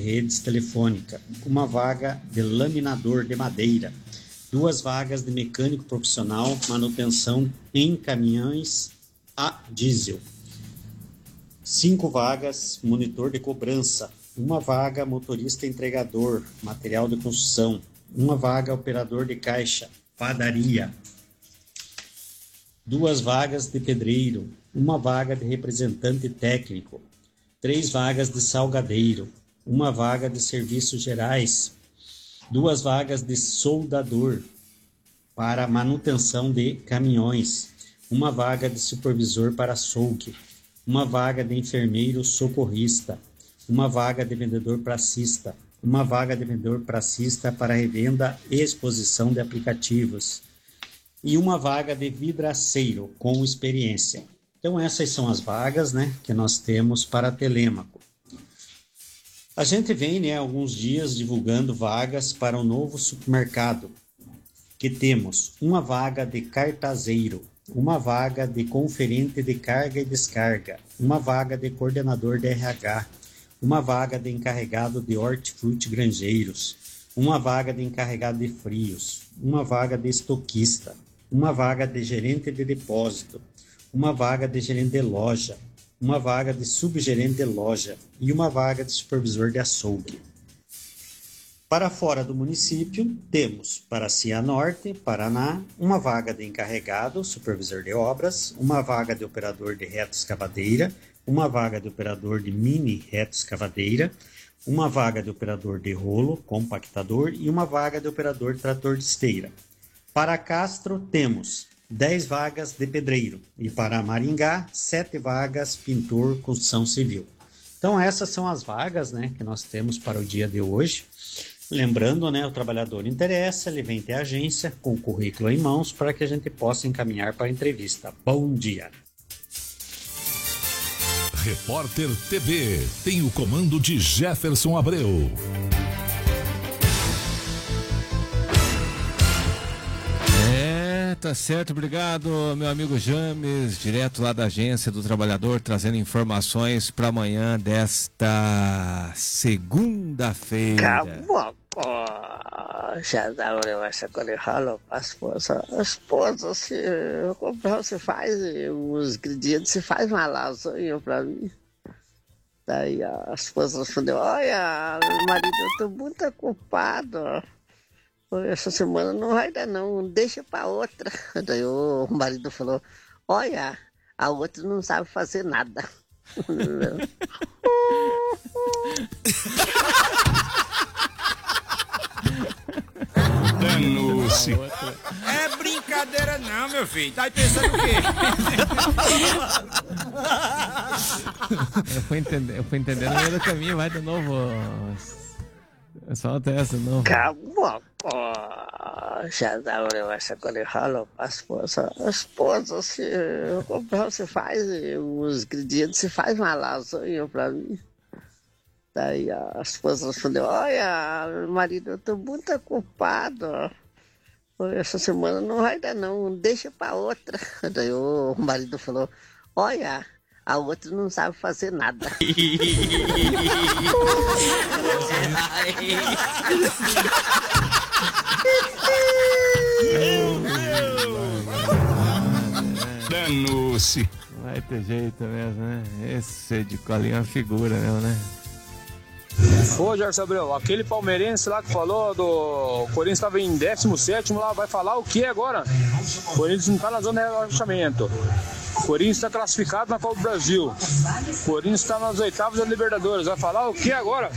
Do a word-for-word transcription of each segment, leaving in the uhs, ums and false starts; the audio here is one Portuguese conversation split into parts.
redes telefônicas, uma vaga de laminador de madeira, duas vagas de mecânico profissional, manutenção em caminhões a diesel, cinco vagas monitor de cobrança, uma vaga motorista entregador, material de construção, uma vaga operador de caixa, padaria, duas vagas de pedreiro, uma vaga de representante técnico, três vagas de salgadeiro, uma vaga de serviços gerais, duas vagas de soldador para manutenção de caminhões, uma vaga de supervisor para açougue, uma vaga de enfermeiro socorrista, uma vaga de vendedor pracista, uma vaga de vendedor pracista para revenda e exposição de aplicativos e uma vaga de vidraceiro com experiência. Então essas são as vagas, né, que nós temos para Telêmaco. A gente vem, né, alguns dias divulgando vagas para o novo supermercado, que temos uma vaga de cartazeiro, uma vaga de conferente de carga e descarga, uma vaga de coordenador de R H, uma vaga de encarregado de hortifruti granjeiros, uma vaga de encarregado de frios, uma vaga de estoquista, uma vaga de gerente de depósito, uma vaga de gerente de loja, uma vaga de subgerente de loja e uma vaga de supervisor de açougue. Para fora do município, temos para Cianorte, Paraná, uma vaga de encarregado, supervisor de obras, uma vaga de operador de reto escavadeira, uma vaga de operador de mini reto escavadeira, uma vaga de operador de rolo, compactador e uma vaga de operador trator de esteira. Para Castro, temos dez vagas de pedreiro e para Maringá, sete vagas pintor construção civil. Então essas são as vagas, né, que nós temos para o dia de hoje. Lembrando, né, o trabalhador interessa, ele vem ter a agência com o currículo em mãos para que a gente possa encaminhar para a entrevista. Bom dia! Repórter T V tem o comando de Jefferson Abreu. É, tá certo, obrigado, meu amigo James, direto lá da Agência do Trabalhador, trazendo informações para amanhã desta segunda-feira. Acabou, pô. Já dá uma essa coisa, a esposa, a esposa, se eu comprar, você faz os ingredientes, você faz uma lasanha pra mim. Daí a esposa respondeu, olha, marido, eu tô muito ocupado. Essa semana não vai dar não, deixa pra outra. Daí o marido falou, olha, a outra não sabe fazer nada. Danou-se. É brincadeira não, meu filho. Tá aí pensando o quê? Eu fui entender, eu fui entender no meio do caminho, vai de novo. Solta essa de novo. Acabou, pô. Já dá uma essa coisa, a esposa, a esposa, se eu comprar, você faz os ingredientes, você faz uma lasanha pra mim. Daí a esposa respondeu, olha, marido, eu tô muito ocupado. Essa semana não vai dar não, deixa pra outra. Daí o marido falou, olha, a outra não sabe fazer nada. Danou-se. Vai ter jeito mesmo, né? Esse de colinha é uma figura mesmo, né? Ô, Jorge Abreu, aquele palmeirense lá que falou do Corinthians estava em décimo sétimo lá, vai falar o que agora? O Corinthians não está na zona de rebaixamento. O Corinthians está classificado na Copa do Brasil. O Corinthians está nas oitavas da Libertadores. Vai falar o que agora?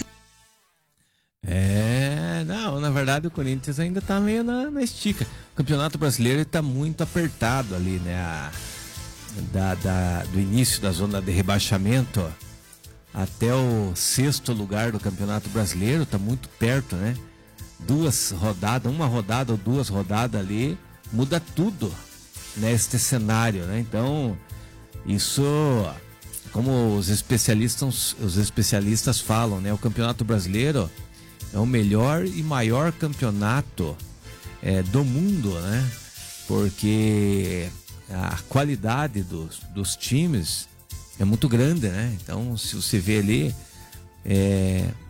É, não, na verdade o Corinthians ainda tá meio na, na estica. O Campeonato Brasileiro está muito apertado ali, né? A, da, da, do início da zona de rebaixamento até o sexto lugar do Campeonato Brasileiro, está muito perto, né? Duas rodadas, uma rodada ou duas rodadas ali, muda tudo neste cenário, né? Então, isso, como os especialistas, os especialistas falam, né? O Campeonato Brasileiro é o melhor e maior campeonato é, do mundo, né? Porque a qualidade dos, dos times é muito grande, né? Então, se você vê ali, é,